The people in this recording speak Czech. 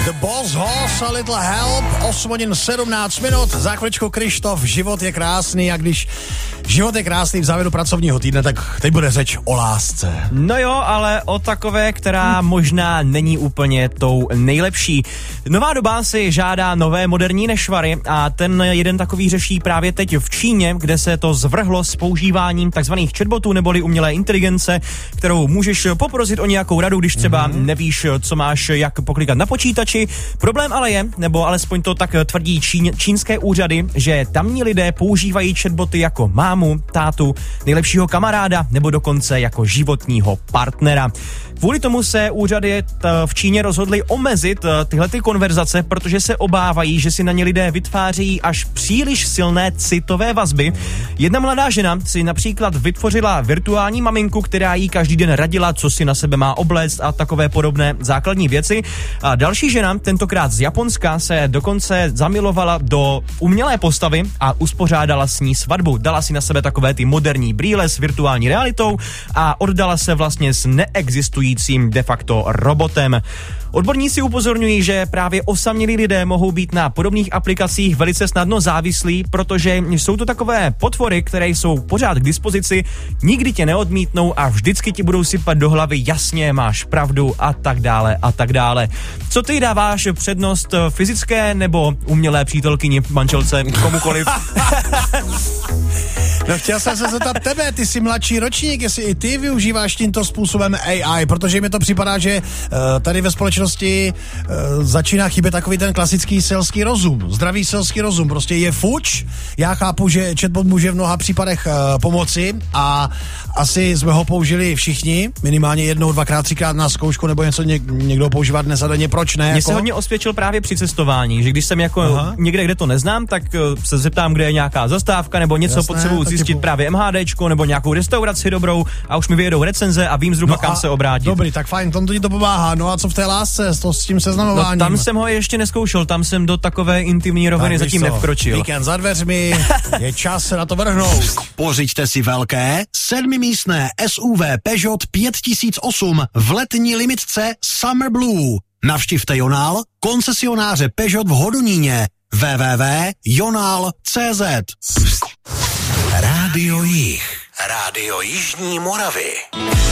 The Boss Hoss a Little Help, 8 hodin 17 minut, za chviličku Krištof, život je krásný a když život je krásný v závěru pracovního týdne, tak teď bude řeč o lásce. No jo, ale o takové, která možná není úplně tou nejlepší. Nová doba si žádá nové moderní nešvary a ten jeden takový řeší právě teď v Číně, kde se to zvrhlo s používáním takzvaných chatbotů neboli umělé inteligence, kterou můžeš poprosit o nějakou radu, když třeba nevíš, co máš, jak poklikat na počítači. Problém ale je, nebo alespoň to tak tvrdí čínské úřady, že tamní lidé používají chatboty jako mámu, tátu, nejlepšího kamaráda nebo dokonce jako životního partnera. Kvůli tomu se úřady v Číně rozhodly omezit tyhle ty konverzace, protože se obávají, že si na ně lidé vytváří až příliš silné citové vazby. Jedna mladá žena si například vytvořila virtuální maminku, která jí každý den radila, co si na sebe má obléct a takové podobné základní věci. A další žena, tentokrát z Japonska, se dokonce zamilovala do umělé postavy a uspořádala s ní svatbu. Dala si na sebe takové ty moderní brýle s virtuální realitou a oddala se vlastně s neexistujícím de facto robotem. Odborníci upozorňují, že právě osamělí lidé mohou být na podobných aplikacích velice snadno závislí, protože jsou to takové potvory, které jsou pořád k dispozici, nikdy tě neodmítnou a vždycky ti budou sypat do hlavy jasně, máš pravdu a tak dále a tak dále. Co ty dáváš přednost, fyzické nebo umělé přítelkyni, manželce, komukoliv? No chtěl jsem se zeptat tebe, ty jsi mladší ročník, jestli i ty využíváš tímto způsobem AI, protože mi to připadá, že tady ve společnosti začíná chybět takový ten klasický selský rozum, zdravý selský rozum, prostě je fuč. Já chápu, že chatbot může v mnoha případech pomoci a asi jsme ho použili všichni, minimálně jednou, dvakrát, třikrát na zkoušku nebo něco někdo používat dnes a denně, proč ne? Mně se hodně osvědčil právě při cestování, že když jsem jako někde, kde to neznám, tak se zeptám, kde je nějaká zastávka nebo něco potřebuji zjistit právě MHDčko nebo nějakou restauraci dobrou a už mi vyjedou recenze a vím zhruba kam se obrátit. Dobrý, tak fajn, tom ti to pomáhá. No a co v té lásce, s tím seznamováním? No, tam jsem ho ještě neskoušel, tam jsem do takové intimní roviny zatím nevkročil. Víkend za dveřmi, je čas se na to vrhnout. Pořiďte si velké 7místné SUV Peugeot 5008 v letní limitce Summer Blue. Navštivte Jonál, koncesionáře Peugeot v Hodoníně. www.jonal.cz. Rádio Jih, Rádio Jižní Moravy.